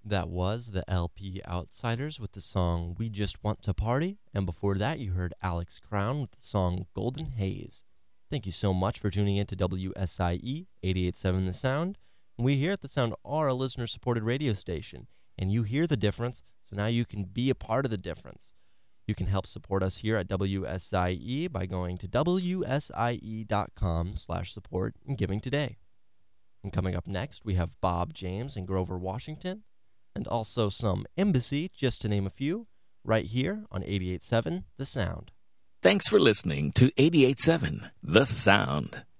That was the LP Outsiders with the song We Just Want to Party, and before that you heard Alex Crown with the song Golden Haze. Thank you so much for tuning in to WSIE 88.7 The Sound. And we here at The Sound are a listener-supported radio station, and you hear the difference, so now you can be a part of the difference. You can help support us here at WSIE by going to WSIE.com/support and giving today. And coming up next, we have Bob James and Grover Washington, and also some Embassy, just to name a few, right here on 88.7 The Sound. Thanks for listening to 88.7 The Sound.